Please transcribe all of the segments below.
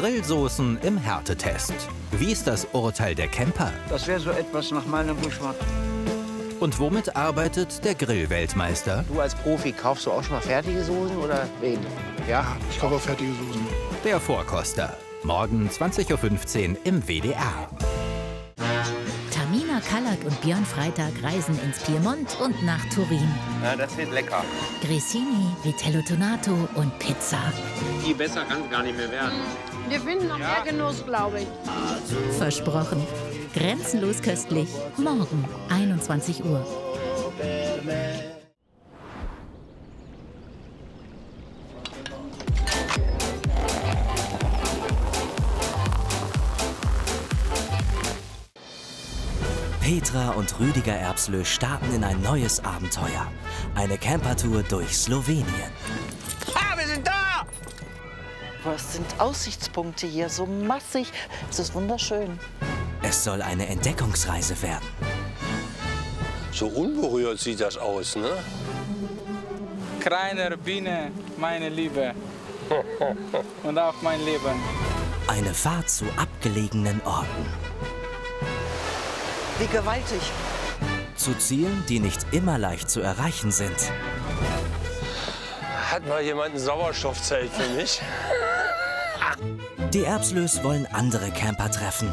Grillsoßen im Härtetest. Wie ist das Urteil der Camper? Das wäre so etwas nach meinem Geschmack. Und womit arbeitet der Grillweltmeister? Du als Profi, kaufst du auch schon mal fertige Soßen oder wen? Ja? Ich kaufe auch fertige Soßen. Der Vorkoster. Morgen 20:15 Uhr im WDR. Tamina Kallak und Björn Freitag reisen ins Piemont und nach Turin. Na, das wird lecker. Grissini, Vitello Tonato und Pizza. Viel besser kann es gar nicht mehr werden. Wir finden noch mehr Genuss, glaube ich. Versprochen. Grenzenlos köstlich. Morgen, 21 Uhr. Petra und Rüdiger Erbslö starten in ein neues Abenteuer. Eine Campertour durch Slowenien. Ah, wir sind da! Was sind Aussichtspunkte hier, so massig. Es ist wunderschön. Es soll eine Entdeckungsreise werden. So unberührt sieht das aus, ne? Kleine Biene, meine Liebe. Und auch mein Leben. Eine Fahrt zu abgelegenen Orten. Wie gewaltig. Zu Zielen, die nicht immer leicht zu erreichen sind. Hat mal jemand ein Sauerstoffzelt für mich? Die Erbslös wollen andere Camper treffen.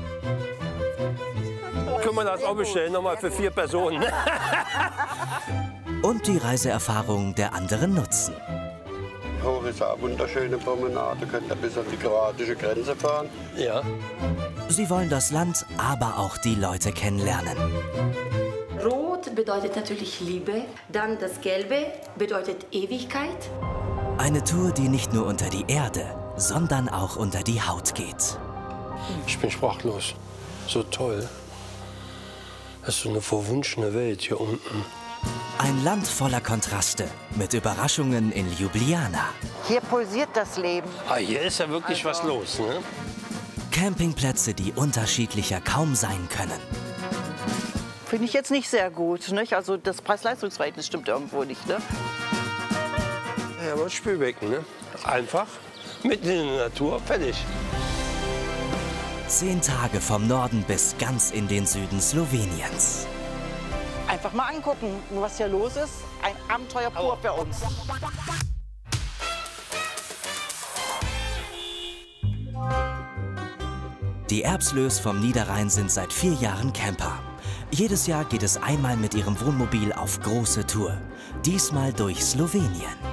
Können wir das auch bestellen, nochmal für 4 Personen? Und die Reiseerfahrung der anderen nutzen. Oh, ist eine wunderschöne Promenade. Könnt ihr bis an die kroatische Grenze fahren? Ja. Sie wollen das Land, aber auch die Leute kennenlernen. Rot bedeutet natürlich Liebe, dann das Gelbe bedeutet Ewigkeit. Eine Tour, die nicht nur unter die Erde, sondern auch unter die Haut geht. Ich bin sprachlos. So toll. Das ist so eine verwunschene Welt hier unten. Ein Land voller Kontraste, mit Überraschungen in Ljubljana. Hier pulsiert das Leben. Ah, hier ist ja wirklich was los, ne? Campingplätze, die unterschiedlicher kaum sein können. Finde ich jetzt nicht sehr gut. Nicht? Also das Preis-Leistungs-Verhältnis stimmt irgendwo nicht. Ne? Ja, aber das Spülbecken, ne? Einfach, mitten in der Natur, fertig. 10 Tage vom Norden bis ganz in den Süden Sloweniens. Einfach mal angucken, was hier los ist. Ein Abenteuer pur für uns. Die Erbslös vom Niederrhein sind seit 4 Jahren Camper. Jedes Jahr geht es einmal mit ihrem Wohnmobil auf große Tour. Diesmal durch Slowenien.